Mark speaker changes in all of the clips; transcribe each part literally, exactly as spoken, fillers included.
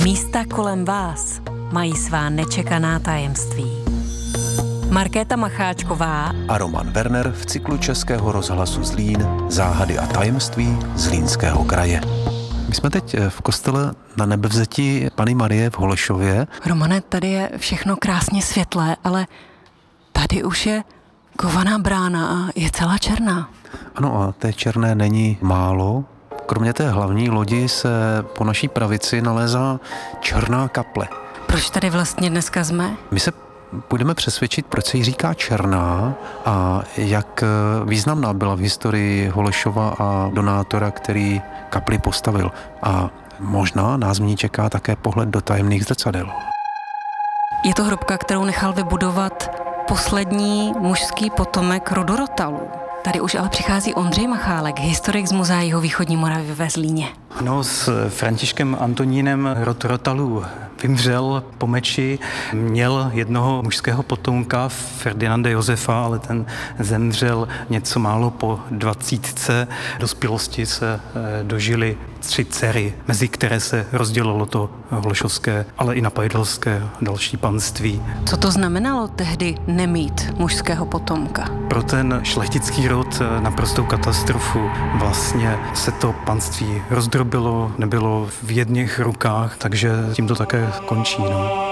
Speaker 1: Místa kolem vás mají svá nečekaná tajemství. Markéta Macháčková
Speaker 2: a Roman Werner v cyklu Českého rozhlasu Zlín Záhady a tajemství Zlínského kraje. My jsme teď v kostele Na Nebevzetí Panny Marie v Holešově.
Speaker 1: Romane, tady je všechno krásně světlé, ale tady už je kovaná brána a je celá černá.
Speaker 2: Ano, a té černé není málo. Kromě té hlavní lodi se po naší pravici nalézá černá kaple.
Speaker 1: Proč tady vlastně dneska jsme?
Speaker 2: My se budeme přesvědčit, proč se jí říká černá a jak významná byla v historii Holešova a donátora, který kapli postavil. A možná nás v ní čeká také pohled do tajemných zrcadel.
Speaker 1: Je to hrobka, kterou nechal vybudovat poslední mužský potomek rodu Rotalů. Tady už ale přichází Ondřej Machálek, historik z Muzea jihovýchodní Moravy ve Zlíně.
Speaker 3: Ano, s Františkem Antonínem rod Rotalů vymřel po meči, měl jednoho mužského potomka, Ferdinanda Josefa, ale ten zemřel něco málo po dvacítce. Dospělosti se dožili tři dcery, mezi které se rozdělilo to holešovské, ale i napajdelské další panství.
Speaker 1: Co to znamenalo tehdy nemít mužského potomka?
Speaker 3: Pro ten šlechtický rod naprostou katastrofu. Vlastně se to panství rozdrobilo, nebylo v jedných rukách, takže tím to také končí. No.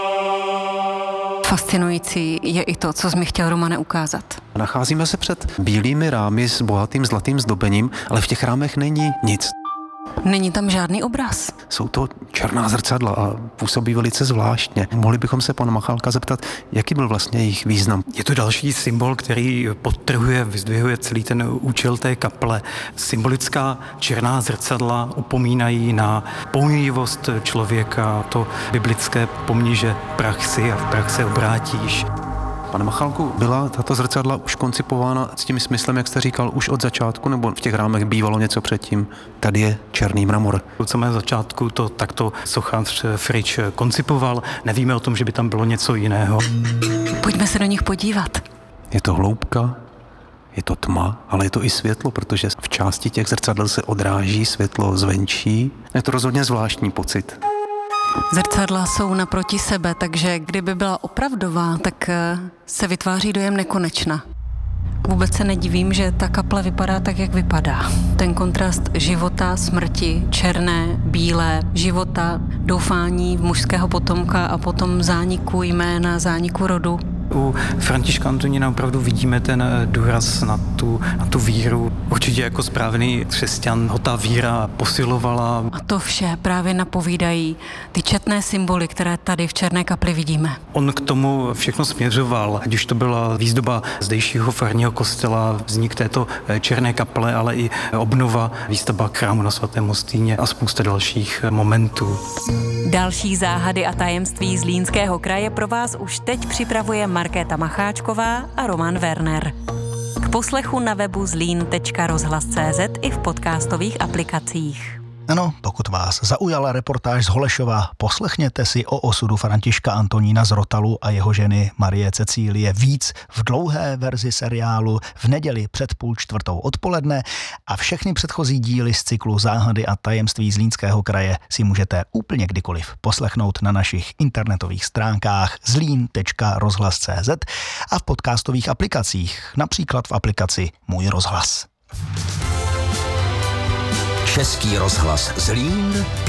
Speaker 1: Fascinující je i to, co jsi mi chtěl, Romane, ukázat.
Speaker 2: Nacházíme se před bílými rámy s bohatým zlatým zdobením, ale v těch rámech není nic.
Speaker 1: Není tam žádný obraz.
Speaker 2: Jsou to černá zrcadla a působí velice zvláštně. Mohli bychom se pana Machálka zeptat, jaký byl vlastně jejich význam?
Speaker 3: Je to další symbol, který podtrhuje, vyzdvihuje celý ten účel té kaple. Symbolická černá zrcadla upomínají na pomíjivost člověka, to biblické pomni, že prach si a v prach se obrátíš.
Speaker 2: Pane Machálku, byla tato zrcadla už koncipována s tím smyslem, jak jste říkal, už od začátku, nebo v těch rámech bývalo něco předtím? Tady je černý mramor.
Speaker 3: Od samého začátku to takto sochař Frič koncipoval. Nevíme o tom, že by tam bylo něco jiného.
Speaker 1: Pojďme se do nich podívat.
Speaker 2: Je to hloubka, je to tma, ale je to i světlo, protože v části těch zrcadel se odráží světlo zvenčí. Je to rozhodně zvláštní pocit.
Speaker 1: Zrcadla jsou naproti sebe, takže kdyby byla opravdová, tak se vytváří dojem nekonečna. Vůbec se nedivím, že ta kaple vypadá tak, jak vypadá. Ten kontrast života, smrti, černé, bílé, života, doufání v mužského potomka a potom zániku jména, zániku rodu.
Speaker 3: U Františka Antonína opravdu vidíme ten důraz na tu, na tu víru. Určitě jako správný křesťan ho ta víra posilovala.
Speaker 1: A to vše právě napovídají ty četné symboly, které tady v černé kapli vidíme.
Speaker 3: On k tomu všechno směřoval, ať už to byla výzdoba zdejšího farního kostela, vznik této černé kaple, ale i obnova, výstavba chrámu na svatém Hostýně a spousta dalších momentů.
Speaker 1: Další záhady a tajemství Zlínského kraje pro vás už teď připravuje Markéta Macháčková a Roman Werner. K poslechu na webu zlín tečka rozhlas tečka cé zet i v podcastových aplikacích.
Speaker 4: Ano, pokud vás zaujala reportáž z Holešova, poslechněte si o osudu Františka Antonína z Rotalu a jeho ženy Marie Cecílie víc v dlouhé verzi seriálu v neděli před půl čtvrtou odpoledne a všechny předchozí díly z cyklu Záhady a tajemství Zlínského kraje si můžete úplně kdykoliv poslechnout na našich internetových stránkách zlín tečka rozhlas tečka cé zet a v podcastových aplikacích, například v aplikaci Můj rozhlas.
Speaker 5: Český rozhlas Zlín